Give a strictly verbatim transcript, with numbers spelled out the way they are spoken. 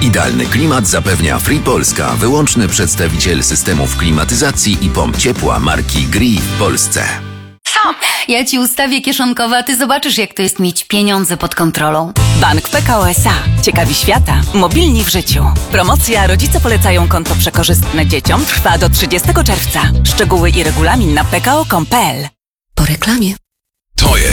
Idealny klimat zapewnia Free Polska, wyłączny przedstawiciel systemów klimatyzacji i pomp ciepła marki Gree w Polsce. Co? Ja ci ustawię kieszonkowe, a ty zobaczysz, jak to jest mieć pieniądze pod kontrolą. Bank P K O S A. Ciekawi świata, mobilni w życiu. Promocja Rodzice polecają konto przekorzystne dzieciom trwa do trzydziestego czerwca. Szczegóły i regulamin na p k o kropka com kropka p l. Po reklamie. To jest